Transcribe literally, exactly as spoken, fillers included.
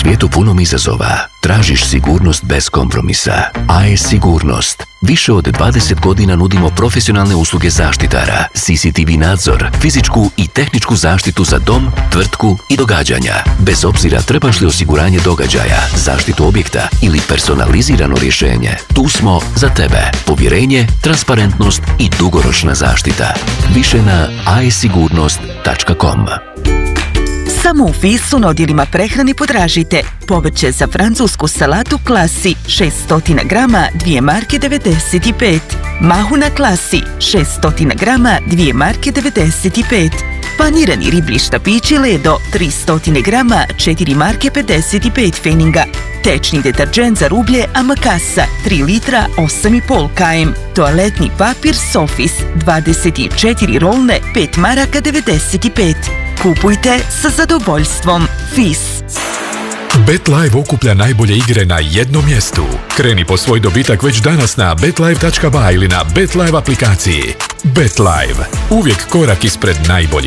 svijetu punom izazova, tražiš sigurnost bez kompromisa. A E S Sigurnost. Više od dvadeset godina nudimo profesionalne usluge zaštitara, C C T V nadzor, fizičku i tehničku zaštitu za dom, tvrtku i događanja. Bez obzira trebaš li osiguranje događaja, zaštitu objekta ili personalizirano rješenje, tu smo za tebe. Povjerenje, transparentnost i dugoročna zaštita. Više na a e sigurnost tačka com. Samo u Fisu na odjelima prehrani potražite povrće za francusku salatu Klasi šesto grama, dvije marke devedeset pet. Mahuna Klasi šesto grama, dvije marke devedeset pet. Panirani riblji štapići Ledo tristo grama, četiri marke pedeset pet pfeninga. Tečni deterđent za rublje Amakasa tri litra osam i pol kilograma. Toaletni papir Sofis dvadeset četiri rolne pet maraka devedeset pet. Kupujte sa zadovoljstvom. Fis. BetLive okuplja najbolje igre na jednom mjestu. Kreni po svoj dobitak već danas na bet live tačka ba ili na BetLive aplikaciji. BetLive. Uvijek korak ispred najboljih.